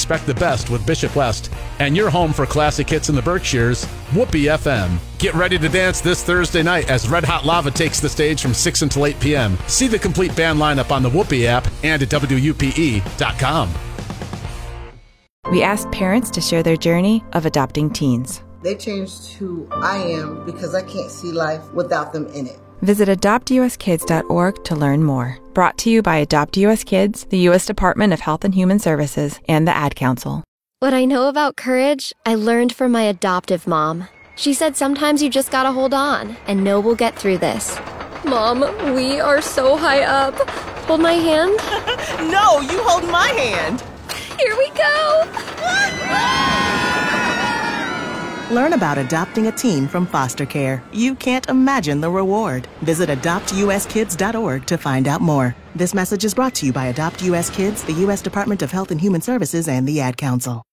expect the best with Bishop West. And your home for classic hits in the Berkshires, Whoopee FM. Get ready to dance this Thursday night as Red Hot Lava takes the stage from 6 until 8 p.m. See the complete band lineup on the Whoopee app and at WUPE.com. We asked parents to share their journey of adopting teens. They changed who I am because I can't see life without them in it. Visit adoptuskids.org to learn more. Brought to you by Adopt US Kids, the U.S. Department of Health and Human Services, and the Ad Council. What I know about courage, I learned from my adoptive mom. She said sometimes you just gotta hold on and know we'll get through this. Mom, we are so high up. Hold my hand. No, you hold my hand. Here we go. Learn about adopting a teen from foster care. You can't imagine the reward. Visit adoptuskids.org to find out more. This message is brought to you by Adopt US Kids, the U.S. Department of Health and Human Services, and the Ad Council.